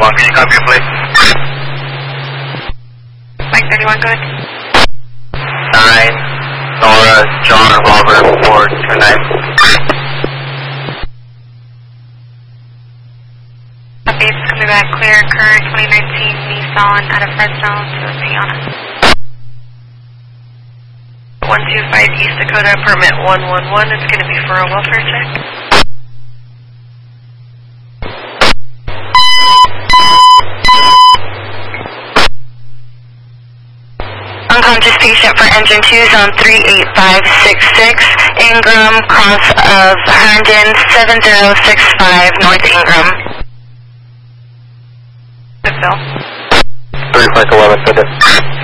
31, can you copy your plate? Mike 31, go ahead. 9, Nora, John, Robert, 429. Copy, it's coming back clear, current 2019 Nissan out of Fresno to Tiana. 125 East Dakota, permit 111, it's going to be for a welfare check. Unconscious patient for engine 2, zone 38566, Ingram, cross of Herndon, 7065, North Ingram. Good, Phil. 3511, good.